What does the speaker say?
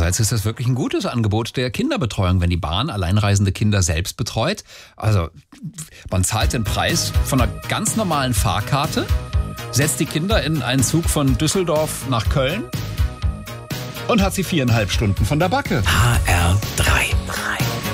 Andererseits ist das wirklich ein gutes Angebot der Kinderbetreuung, wenn die Bahn alleinreisende Kinder selbst betreut. Also man zahlt den Preis von einer ganz normalen Fahrkarte, setzt die Kinder in einen Zug von Düsseldorf nach Köln und hat sie 4,5 Stunden von der Backe. HR